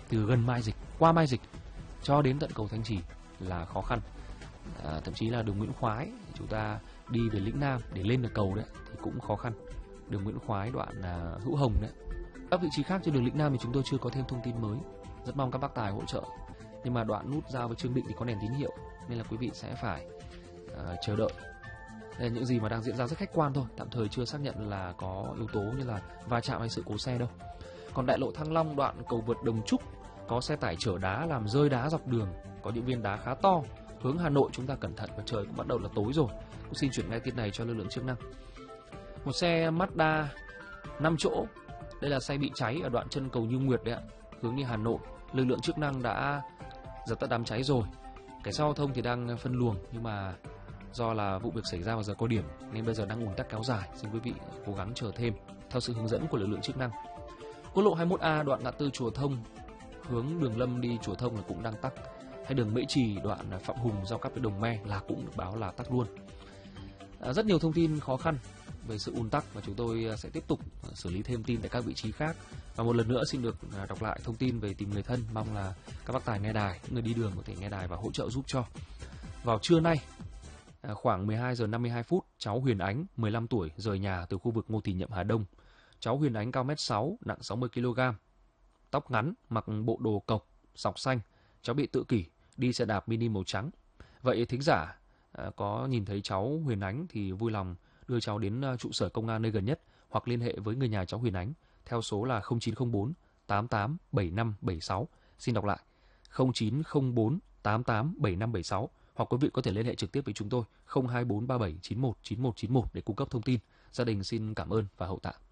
từ gần Mai Dịch qua Mai Dịch cho đến tận cầu Thanh Trì là khó khăn. Thậm chí là đường Nguyễn Khoái chúng ta đi về lĩnh Nam để lên được cầu đấy thì cũng khó khăn. Đường Nguyễn Khoái đoạn Hữu Hồng đấy. Các vị trí khác trên đường lĩnh Nam thì chúng tôi chưa có thêm thông tin mới. Rất mong các bác tài hỗ trợ. Nhưng mà đoạn nút giao với Trương Định thì có đèn tín hiệu nên là quý vị sẽ phải chờ đợi. Đây là những gì mà đang diễn ra rất khách quan thôi, tạm thời chưa xác nhận là có yếu tố như là va chạm hay sự cố xe đâu. Còn đại lộ Thăng Long đoạn cầu vượt Đồng Trúc có xe tải chở đá làm rơi đá dọc đường, có những viên đá khá to. Hướng Hà Nội chúng ta cẩn thận và trời cũng bắt đầu là tối rồi. Cũng xin chuyển ngay tin này cho lực lượng chức năng. Một xe Mazda 5 chỗ, đây là xe bị cháy ở đoạn chân cầu Như Nguyệt đấy ạ, hướng đi Hà Nội. Lực lượng chức năng đã dập tắt đám cháy rồi. Cảnh sát giao thông thì đang phân luồng, nhưng mà do là vụ việc xảy ra vào giờ cao điểm nên bây giờ đang ùn tắc kéo dài. Xin quý vị cố gắng chờ thêm theo sự hướng dẫn của lực lượng chức năng. Quốc lộ 21A đoạn ngã tư Chùa Thông hướng đường Lâm đi Chùa Thông là cũng đang tắc. Hay đường Mễ Trì đoạn Phạm Hùng giao cắt với Đồng Me là cũng được báo là tắc luôn. Rất nhiều thông tin khó khăn về sự ùn tắc và chúng tôi sẽ tiếp tục xử lý thêm tin tại các vị trí khác. Và một lần nữa xin được đọc lại thông tin về tìm người thân, mong là các bác tài nghe đài, những người đi đường có thể nghe đài và hỗ trợ giúp cho. Vào trưa nay khoảng 12 giờ 52 phút, cháu Huyền Ánh 15 tuổi rời nhà từ khu vực Ngô Thì Nhậm Hà Đông. Cháu Huyền Ánh cao 1m6, nặng 60 kg, tóc ngắn, mặc bộ đồ cộc, sọc xanh. Cháu bị tự kỷ, đi xe đạp mini màu trắng. Vậy thính giả có nhìn thấy cháu Huyền Ánh thì vui lòng đưa cháu đến trụ sở công an nơi gần nhất hoặc liên hệ với người nhà cháu Huyền Ánh theo số là 0904 88 7576. Xin đọc lại 0904 88 7576, hoặc quý vị có thể liên hệ trực tiếp với chúng tôi 02437 91 9191 để cung cấp thông tin. Gia đình xin cảm ơn và hậu tạ.